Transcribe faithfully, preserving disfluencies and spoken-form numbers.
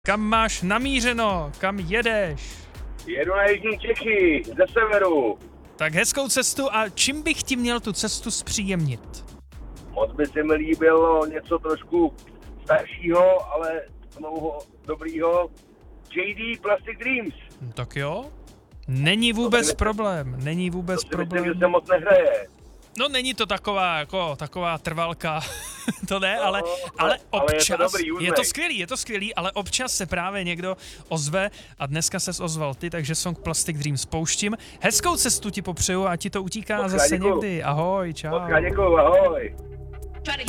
Kam máš namířeno? Kam jedeš? Jedu na jižní Čechy, ze severu. Tak hezkou cestu a čím bych ti měl tu cestu zpříjemnit? Moc by se mi líbilo něco trošku staršího, ale dlouho dobrýho. J D Plastic Dreams. No, tak jo. Není vůbec to problém, není vůbec to problém. Myslím, že se moc nehraje. No není to taková, jako, taková trvalka, to ne, no, ale, ale občas, ale je, to dobrý, je to skvělý, je to skvělý, ale občas se právě někdo ozve a dneska ses ozval ty, takže song Plastic Dreams pouštím. Hezkou cestu ti popřeju a ti to utíká Moc zase děkuju. někdy, ahoj, čau. Moc děkuju, ahoj.